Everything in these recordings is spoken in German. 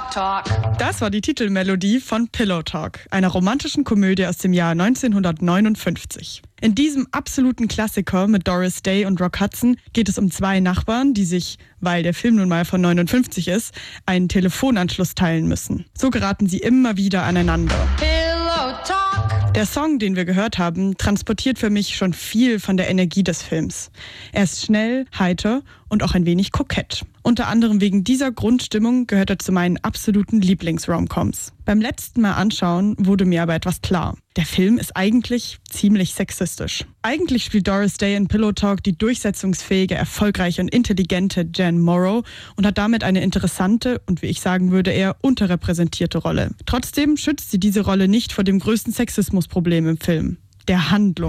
Talk. Das war die Titelmelodie von Pillow Talk, einer romantischen Komödie aus dem Jahr 1959. In diesem absoluten Klassiker mit Doris Day und Rock Hudson geht es um zwei Nachbarn, die sich, weil der Film nun mal von 59 ist, einen Telefonanschluss teilen müssen. So geraten sie immer wieder aneinander. Pillow Talk. Der Song, den wir gehört haben, transportiert für mich schon viel von der Energie des Films. Er ist schnell, heiter und auch ein wenig kokett. Unter anderem wegen dieser Grundstimmung gehört er zu meinen absoluten Lieblings-Romcoms. Beim letzten Mal anschauen wurde mir aber etwas klar. Der Film ist eigentlich ziemlich sexistisch. Eigentlich spielt Doris Day in Pillow Talk die durchsetzungsfähige, erfolgreiche und intelligente Jan Morrow und hat damit eine interessante und, wie ich sagen würde, eher unterrepräsentierte Rolle. Trotzdem schützt sie diese Rolle nicht vor dem größten Sexismusproblem im Film: der Handlung.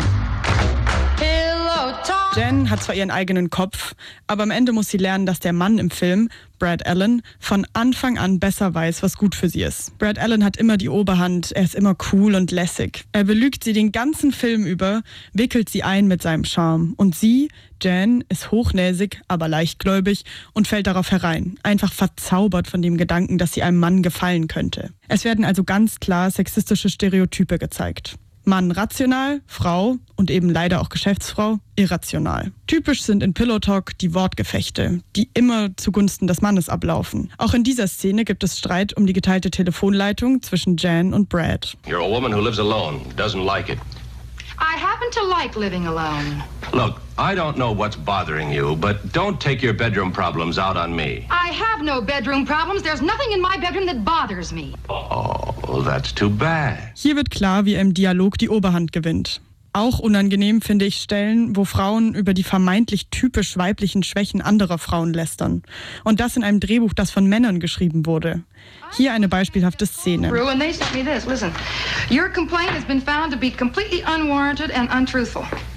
Jen hat zwar ihren eigenen Kopf, aber am Ende muss sie lernen, dass der Mann im Film, Brad Allan, von Anfang an besser weiß, was gut für sie ist. Brad Allan hat immer die Oberhand, er ist immer cool und lässig. Er belügt sie den ganzen Film über, wickelt sie ein mit seinem Charme. Und sie, Jen, ist hochnäsig, aber leichtgläubig und fällt darauf herein, einfach verzaubert von dem Gedanken, dass sie einem Mann gefallen könnte. Es werden also ganz klar sexistische Stereotype gezeigt. Mann rational, Frau und eben leider auch Geschäftsfrau irrational. Typisch sind in Pillow Talk die Wortgefechte, die immer zugunsten des Mannes ablaufen. Auch in dieser Szene gibt es Streit um die geteilte Telefonleitung zwischen Jan und Brad. You're a woman who lives alone, doesn't like it. I happen to like living alone. Look, I don't know what's bothering you, but don't take your bedroom problems out on me. I have no bedroom problems. There's nothing in my bedroom that bothers me. Oh, that's too bad. Hier wird klar, wie er im Dialog die Oberhand gewinnt. Auch unangenehm finde ich Stellen, wo Frauen über die vermeintlich typisch weiblichen Schwächen anderer Frauen lästern. Und das in einem Drehbuch, das von Männern geschrieben wurde. Hier eine beispielhafte Szene. And they sent me this. Listen, your complaint has been found to be completely unwarranted and untruthful.